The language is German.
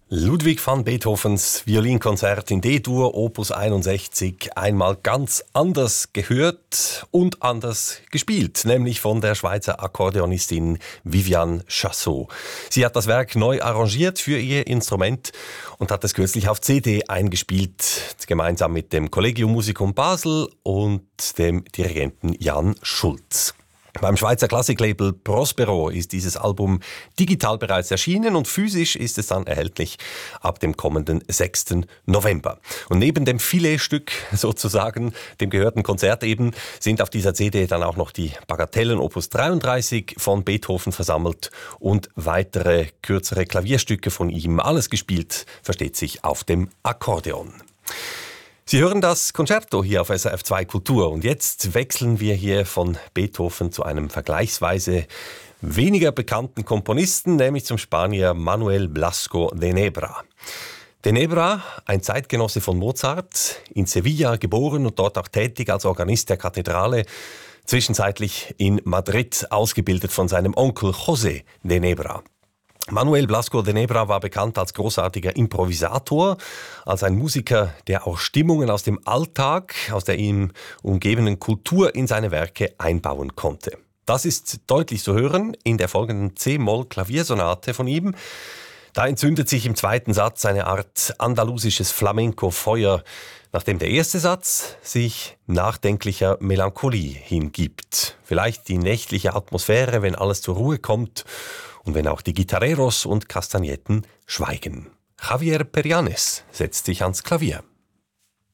Ludwig van Beethovens Violinkonzert in D-Dur, Opus 61, einmal ganz anders gehört und anders gespielt, nämlich von der Schweizer Akkordeonistin Viviane Chassot. Sie hat das Werk neu arrangiert für ihr Instrument und hat es kürzlich auf CD eingespielt, gemeinsam mit dem Collegium Musicum Basel und dem Dirigenten Jan Schulz. Beim Schweizer Klassiklabel Prospero ist dieses Album digital bereits erschienen und physisch ist es dann erhältlich ab dem kommenden 6. November. Und neben dem Filetstück sozusagen, dem gehörten Konzert eben, sind auf dieser CD dann auch noch die Bagatellen Opus 33 von Beethoven versammelt und weitere kürzere Klavierstücke von ihm. Alles gespielt, versteht sich, auf dem Akkordeon. Sie hören das Concerto hier auf SRF 2 Kultur und jetzt wechseln wir hier von Beethoven zu einem vergleichsweise weniger bekannten Komponisten, nämlich zum Spanier Manuel Blasco de Nebra. De Nebra, ein Zeitgenosse von Mozart, in Sevilla geboren und dort auch tätig als Organist der Kathedrale, zwischenzeitlich in Madrid ausgebildet von seinem Onkel José de Nebra. Manuel Blasco de Nebra war bekannt als großartiger Improvisator, als ein Musiker, der auch Stimmungen aus dem Alltag, aus der ihm umgebenden Kultur in seine Werke einbauen konnte. Das ist deutlich zu hören in der folgenden C-Moll-Klaviersonate von ihm. Da entzündet sich im zweiten Satz eine Art andalusisches Flamenco-Feuer, nachdem der erste Satz sich nachdenklicher Melancholie hingibt. Vielleicht die nächtliche Atmosphäre, wenn alles zur Ruhe kommt und wenn auch die Gitarreros und Kastagnetten schweigen. Javier Perianes setzt sich ans Klavier.